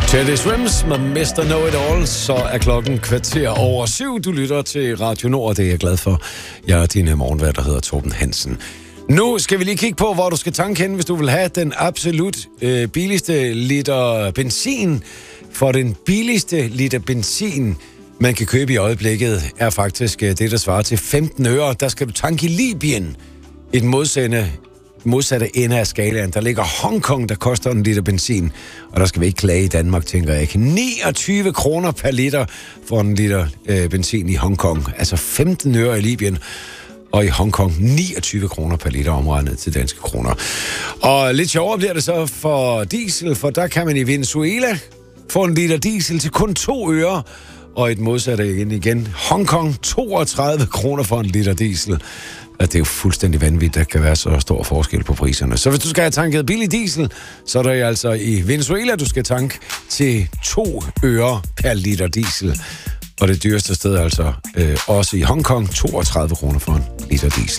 Teddy Swims med Mr. Know It All, så er klokken 7:15. Du lytter til Radio Nord, og det er jeg glad for. Jeg er din morgenvært, der hedder Torben Hansen. Nu skal vi lige kigge på, hvor du skal tanke hen, hvis du vil have den absolut billigste liter benzin. For den billigste liter benzin, man kan købe i øjeblikket, er faktisk det, der svarer til 15 øre. Der skal du tanke i Libyen. Et modsatte ende af skalaen. Der ligger Hongkong, der koster en liter benzin. Og der skal vi ikke klage i Danmark, tænker jeg ikke. 29 kroner per liter for en liter benzin i Hongkong. Altså 15 øre i Libyen. Og i Hongkong 29 kroner per liter omregnet til danske kroner. Og lidt sjovere bliver det så for diesel, for der kan man i Venezuela få en liter diesel til kun 2 øre. Og et modsatte igen. Hongkong 32 kroner for en liter diesel. Det er jo fuldstændig vanvittigt, der kan være så stor forskel på priserne. Så hvis du skal have tanket billig diesel, så er der altså i Venezuela, du skal tanke til 2 øre per liter diesel. Og det dyreste sted altså også i Hongkong, 32 kroner for en liter diesel.